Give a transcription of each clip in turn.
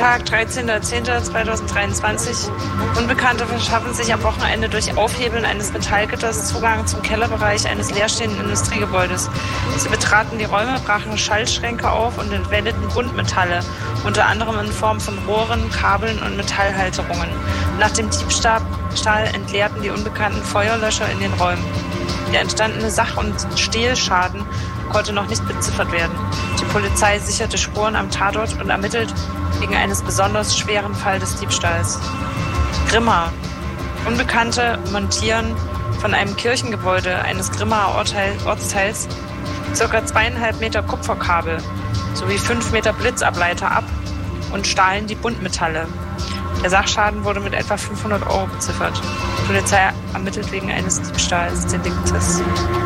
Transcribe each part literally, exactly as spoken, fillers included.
Montag, dreizehnter zehnter zweitausenddreiundzwanzig. Unbekannte verschaffen sich am Wochenende durch Aufhebeln eines Metallgitters Zugang zum Kellerbereich eines leerstehenden Industriegebäudes. Sie betraten die Räume, brachen Schaltschränke auf und entwendeten Buntmetalle, unter anderem in Form von Rohren, Kabeln und Metallhalterungen. Nach dem Diebstahl entleerten die Unbekannten Feuerlöscher in den Räumen. Der entstandene Sach- und Stehlschaden konnte noch nicht beziffert werden. Die Polizei sicherte Spuren am Tatort und ermittelt wegen eines besonders schweren Falls des Diebstahls. Grimma. Unbekannte montieren von einem Kirchengebäude eines Grimmaer Ortsteils circa zweieinhalb Meter Kupferkabel sowie fünf Meter Blitzableiter ab und stahlen die Buntmetalle. Der Sachschaden wurde mit etwa fünfhundert Euro beziffert. Die Polizei ermittelt wegen eines Diebstahlsdeliktes.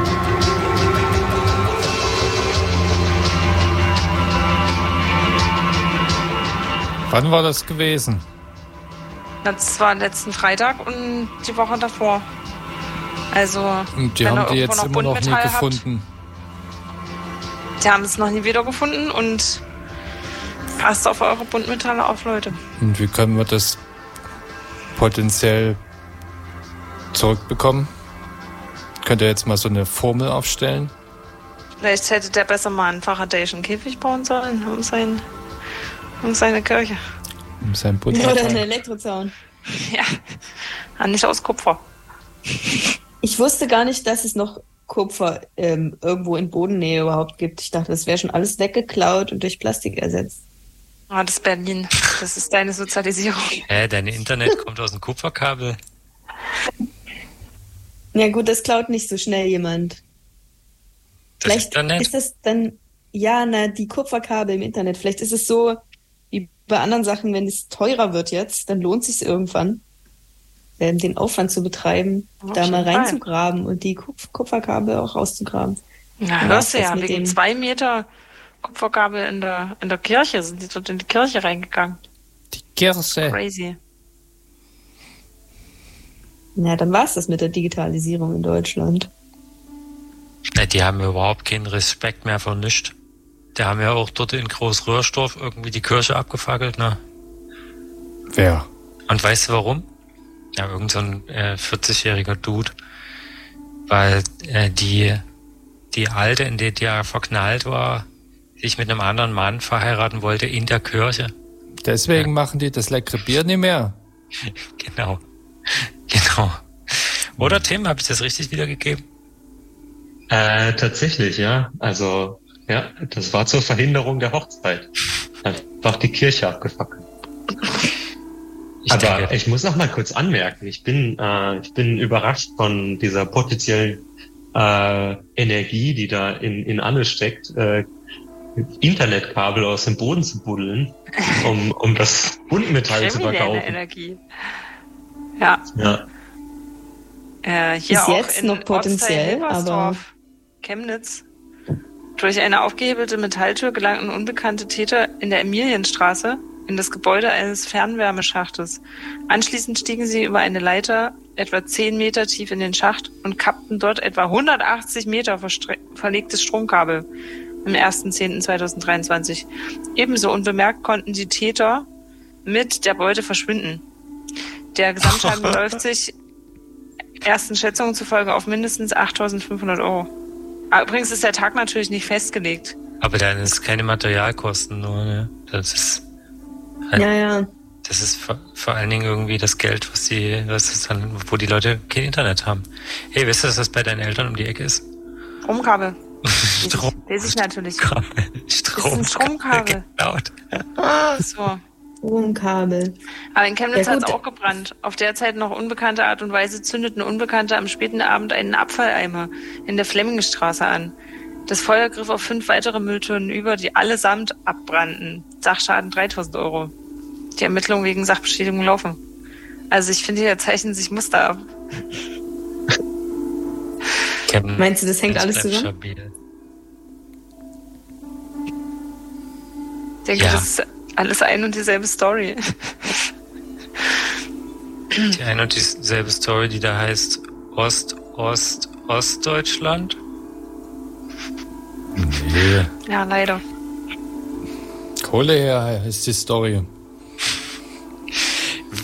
Wann war das gewesen? Das war letzten Freitag und die Woche davor. Also, und die haben die jetzt noch immer noch nie gefunden. Die haben es noch nie wiedergefunden und passt auf eure Buntmetalle auf, Leute. Und wie können wir das potenziell zurückbekommen? Könnt ihr jetzt mal so eine Formel aufstellen? Vielleicht hätte der besser mal einen Faradayschen Käfig bauen sollen, um, sein, um seine Kirche. Um sein Buntmetall. Oder einen Elektrozaun. Ja, nicht aus Kupfer. Ich wusste gar nicht, dass es noch Kupfer ähm, irgendwo in Bodennähe überhaupt gibt. Ich dachte, das wäre schon alles weggeklaut und durch Plastik ersetzt. Ah, das ist Berlin. Das ist deine Sozialisierung. Hä, dein Internet kommt aus dem Kupferkabel. Ja gut, das klaut nicht so schnell jemand. Das Vielleicht Internet? ist das dann, ja, na, die Kupferkabel im Internet. Vielleicht ist es so, wie bei anderen Sachen, wenn es teurer wird jetzt, dann lohnt es sich irgendwann, ähm, den Aufwand zu betreiben, Auf da mal jeden reinzugraben und die Kupf- Kupferkabel auch rauszugraben. Ja, Dann hörst du war's ja, das mit wegen dem- zwei Meter Kupferkabel in der, in der Kirche sind die dort in die Kirche reingegangen. Die Kirche. Crazy. Ja, dann war es das mit der Digitalisierung in Deutschland. Ja, die haben ja überhaupt keinen Respekt mehr vor nichts. Die haben ja auch dort in Großröhrsdorf irgendwie die Kirche abgefackelt, ne? Wer? Und weißt du warum? Ja, irgend so ein äh, vierzigjähriger Dude. Weil äh, die, die Alte, in die der verknallt war, sich mit einem anderen Mann verheiraten wollte in der Kirche. Deswegen Ja. machen die das leckere Bier nicht mehr. Genau. Genau. Oder Tim, habe ich das richtig wiedergegeben? Äh, tatsächlich, ja. Also, ja, das war zur Verhinderung der Hochzeit. Einfach die Kirche abgefackelt. Ich Aber denke, ich muss noch mal kurz anmerken, ich bin, äh, ich bin überrascht von dieser potenziellen äh, Energie, die da in, in Anne steckt, äh, Internetkabel aus dem Boden zu buddeln, um, um das Buntmetall zu Kriminelle verkaufen. Energie. Ja. Ja. Äh, hier Bis auch jetzt in noch potenziell, Ortsteil-Hilbersdorf, Chemnitz. Durch eine aufgehebelte Metalltür gelangten unbekannte Täter in der Emilienstraße in das Gebäude eines Fernwärmeschachtes. Anschließend stiegen sie über eine Leiter etwa zehn Meter tief in den Schacht und kappten dort etwa hundertachtzig Meter verstre- verlegtes Stromkabel am erster zehnter zweitausenddreiundzwanzig. Ebenso unbemerkt konnten die Täter mit der Beute verschwinden. Der Gesamtschaden beläuft sich ersten Schätzungen zufolge auf mindestens achttausendfünfhundert Euro. Aber übrigens ist der Tag natürlich nicht festgelegt. aber dann ist keine Materialkosten nur, ne? Das ist halt, Ja, ja. das ist vor, vor allen Dingen irgendwie das Geld, was die, was ist dann, wo die Leute kein Internet haben. Hey, weißt du, dass das bei deinen Eltern um die Ecke ist? Stromkabel. Strom. Weiß ich natürlich. Kabel. Strom. Das ist ein Stromkabel. Laut. So. Stromkabel. Aber in Chemnitz Ja, hat es gut. auch gebrannt. Auf derzeit noch unbekannte Art und Weise zündeten Unbekannte am späten Abend einen Abfalleimer in der Flemmingstraße an. Das Feuer griff auf fünf weitere Mülltonnen über, die allesamt abbrannten. Sachschaden dreitausend Euro. Die Ermittlungen wegen Sachbeschädigung laufen. Also ich finde, hier zeichnen sich Muster ab. Kevin, Meinst du, das hängt jetzt alles bleibt zusammen? stabil. Ich denke, Ja. das ist alles ein und dieselbe Story. Die eine und dieselbe Story, die da heißt Ost, Ost, Ostdeutschland. Nee. Ja, leider. Kohle her ist die Story.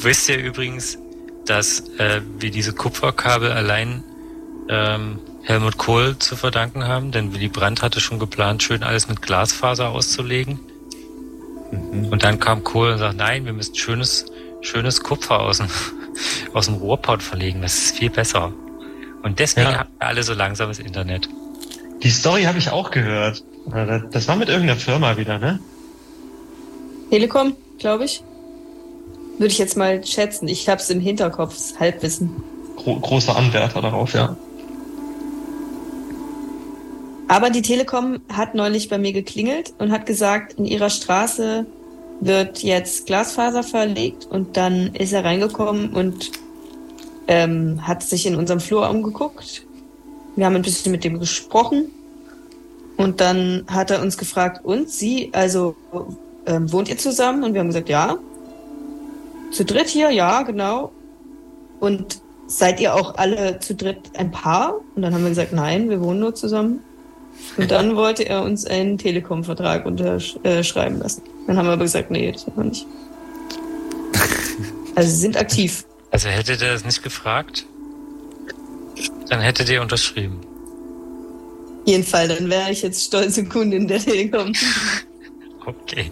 Du weißt ja übrigens, dass äh, wir diese Kupferkabel allein ähm, Helmut Kohl zu verdanken haben, denn Willy Brandt hatte schon geplant, schön alles mit Glasfaser auszulegen. Mhm. Und dann kam Kohl und sagt, nein, wir müssen schönes, schönes Kupfer aus dem, aus dem Rohrpott verlegen, das ist viel besser. Und deswegen ja. haben wir alle so langsames Internet. Die Story habe ich auch gehört. Das war mit irgendeiner Firma wieder, ne? Telekom, glaube ich. Würde ich jetzt mal schätzen. Ich habe es im Hinterkopf, das Halbwissen. Gro- großer Anwärter darauf, ja. Aber die Telekom hat neulich bei mir geklingelt und hat gesagt, in ihrer Straße wird jetzt Glasfaser verlegt. Und dann ist er reingekommen und ähm, hat sich in unserem Flur umgeguckt. Wir haben ein bisschen mit dem gesprochen. Und dann hat er uns gefragt, und Sie, also ähm, wohnt ihr zusammen? Und wir haben gesagt, ja. Zu dritt hier? Ja, genau. Und seid ihr auch alle zu dritt ein Paar? Und dann haben wir gesagt, nein, wir wohnen nur zusammen. Und dann wollte er uns einen Telekom-Vertrag unterschreiben lassen. Dann haben wir aber gesagt, nee, das wollen wir nicht. Also sie sind aktiv. Also hättet ihr das nicht gefragt, dann hättet ihr unterschrieben. Auf jeden Fall, dann wäre ich jetzt stolze Kundin der Telekom. Okay.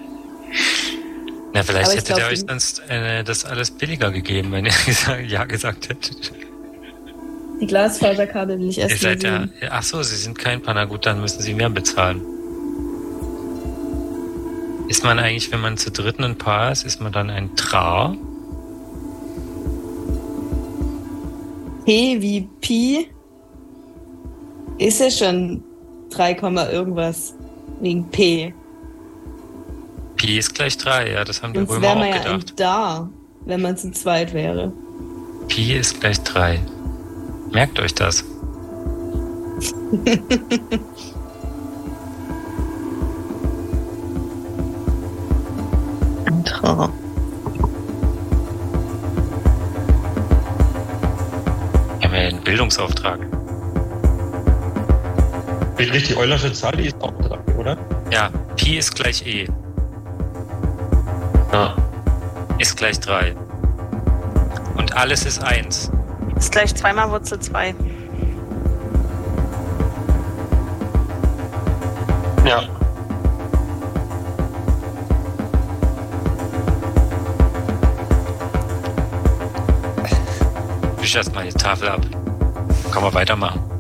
Na, vielleicht hättet ihr euch sonst äh, das alles billiger gegeben, wenn ihr gesagt, ja gesagt hättet. Die Glasfaserkabel will ich erst ihr seid ja, sehen. ach so, Sie sind kein Partner, gut, dann müssen Sie mehr bezahlen. Ist man eigentlich, wenn man zu dritten ein Paar ist, ist man dann ein Tra? P wie Pi ist ja schon drei, irgendwas wegen P. Pi ist gleich drei, ja, das haben die Sonst Römer wäre auch man ja gedacht. ein Da, wenn man zu zweit wäre. Pi ist gleich drei. Merkt euch das. Ein Tra. Wir haben ja einen Bildungsauftrag. Richtig, Eulersche Zahl, die ist auch drei, oder? Ja, Pi ist gleich E. Ja. Ist gleich drei. Und alles ist eins. Ist gleich zweimal Wurzel zwei. Ja. Wisch erst mal die Tafel ab. Kann man weitermachen.